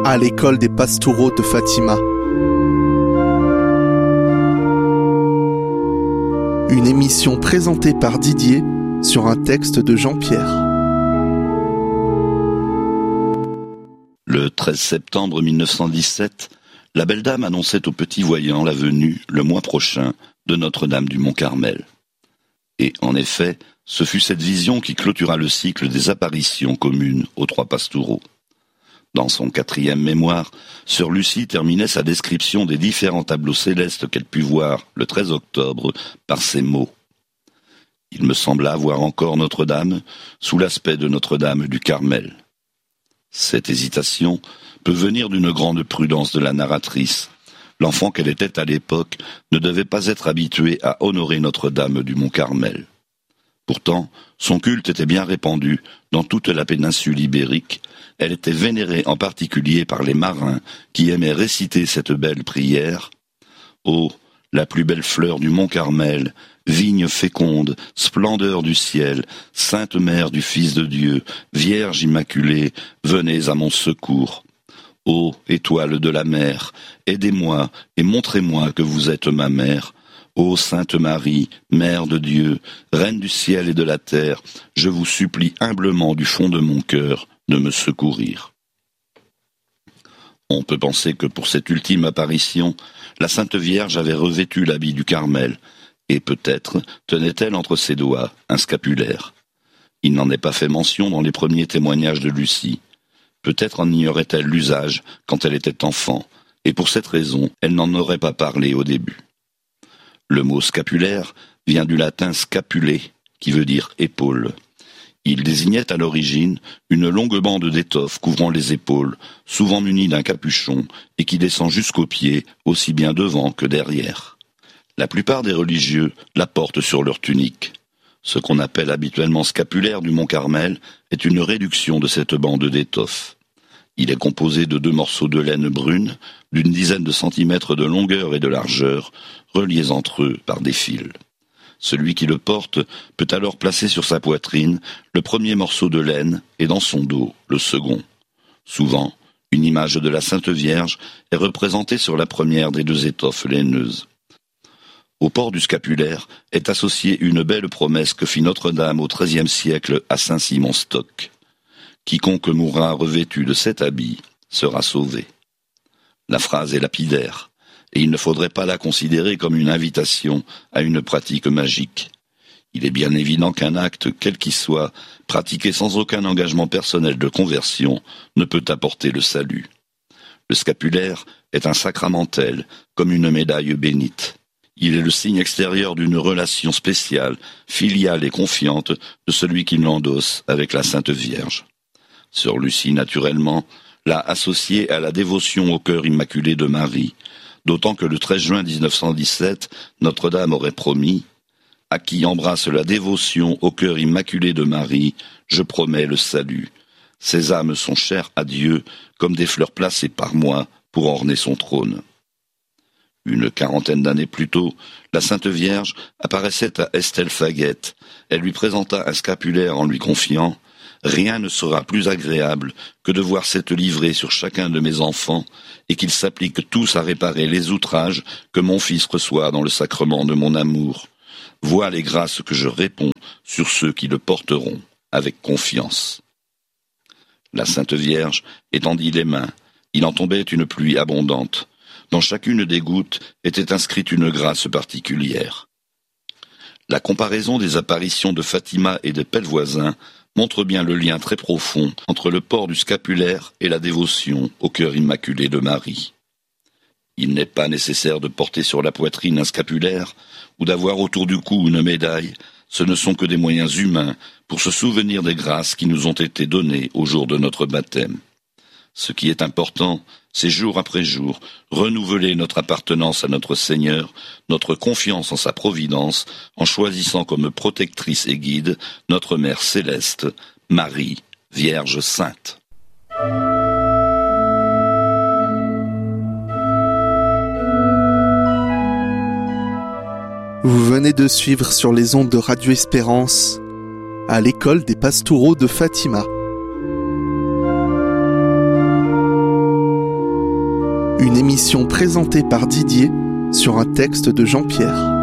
à l'école des Pastoureaux de Fatima. Une émission présentée par Didier sur un texte de Jean-Pierre. Le 13 septembre 1917, la belle dame annonçait aux petits voyants la venue, le mois prochain, de Notre-Dame du Mont-Carmel. Et en effet, ce fut cette vision qui clôtura le cycle des apparitions communes aux trois Pastoureaux. Dans son 4e mémoire, sœur Lucie terminait sa description des différents tableaux célestes qu'elle put voir le 13 octobre par ces mots. Il me sembla voir encore Notre-Dame sous l'aspect de Notre-Dame du Carmel. Cette hésitation peut venir d'une grande prudence de la narratrice. L'enfant qu'elle était à l'époque ne devait pas être habitué à honorer Notre-Dame du Mont-Carmel. Pourtant, son culte était bien répandu dans toute la péninsule ibérique. Elle était vénérée en particulier par les marins qui aimaient réciter cette belle prière. Ô, la plus belle fleur du Mont-Carmel, vigne féconde, splendeur du ciel, sainte mère du Fils de Dieu, Vierge immaculée, venez à mon secours. Ô étoile de la mer, aidez-moi et montrez-moi que vous êtes ma mère. Ô Sainte Marie, Mère de Dieu, Reine du ciel et de la terre, je vous supplie humblement du fond de mon cœur de me secourir. On peut penser que pour cette ultime apparition, la Sainte Vierge avait revêtu l'habit du Carmel, et peut-être tenait-elle entre ses doigts un scapulaire. Il n'en est pas fait mention dans les premiers témoignages de Lucie. Peut-être en ignorait-elle l'usage quand elle était enfant, et pour cette raison, elle n'en aurait pas parlé au début. Le mot scapulaire vient du latin scapulé, qui veut dire épaule. Il désignait à l'origine une longue bande d'étoffe couvrant les épaules, souvent munie d'un capuchon, et qui descend jusqu'aux pieds, aussi bien devant que derrière. La plupart des religieux la portent sur leur tunique. Ce qu'on appelle habituellement scapulaire du Mont-Carmel est une réduction de cette bande d'étoffe. Il est composé de 2 morceaux de laine brune, d'une dizaine de centimètres de longueur et de largeur, reliés entre eux par des fils. Celui qui le porte peut alors placer sur sa poitrine le premier morceau de laine et dans son dos le second. Souvent, une image de la Sainte Vierge est représentée sur la première des 2 étoffes laineuses. Au port du scapulaire est associée une belle promesse que fit Notre-Dame au XIIIe siècle à Saint-Simon-Stock. Quiconque mourra revêtu de cet habit sera sauvé. La phrase est lapidaire, et il ne faudrait pas la considérer comme une invitation à une pratique magique. Il est bien évident qu'un acte, quel qu'il soit, pratiqué sans aucun engagement personnel de conversion, ne peut apporter le salut. Le scapulaire est un sacramentel, comme une médaille bénite. Il est le signe extérieur d'une relation spéciale, filiale et confiante de celui qui l'endosse avec la Sainte Vierge. Sœur Lucie, naturellement, l'a associé à la dévotion au cœur immaculé de Marie, d'autant que le 13 juin 1917, Notre-Dame aurait promis « À qui embrasse la dévotion au cœur immaculé de Marie, je promets le salut. Ces âmes sont chères à Dieu comme des fleurs placées par moi pour orner son trône. » Une 40aine d'années plus tôt, la Sainte Vierge apparaissait à Estelle Faguette. Elle lui présenta un scapulaire en lui confiant « Rien ne sera plus agréable que de voir cette livrée sur chacun de mes enfants et qu'ils s'appliquent tous à réparer les outrages que mon fils reçoit dans le sacrement de mon amour. Vois les grâces que je réponds sur ceux qui le porteront avec confiance. » La Sainte Vierge étendit les mains. Il en tombait une pluie abondante. Dans chacune des gouttes était inscrite une grâce particulière. La comparaison des apparitions de Fatima et de Pellevoisin montre bien le lien très profond entre le port du scapulaire et la dévotion au cœur immaculé de Marie. Il n'est pas nécessaire de porter sur la poitrine un scapulaire ou d'avoir autour du cou une médaille, ce ne sont que des moyens humains pour se souvenir des grâces qui nous ont été données au jour de notre baptême. Ce qui est important, c'est jour après jour, renouveler notre appartenance à notre Seigneur, notre confiance en sa providence, en choisissant comme protectrice et guide notre Mère Céleste, Marie, Vierge Sainte. Vous venez de suivre sur les ondes de Radio Espérance, à l'école des Pastoureaux de Fatima. Une émission présentée par Didier sur un texte de Jean-Pierre.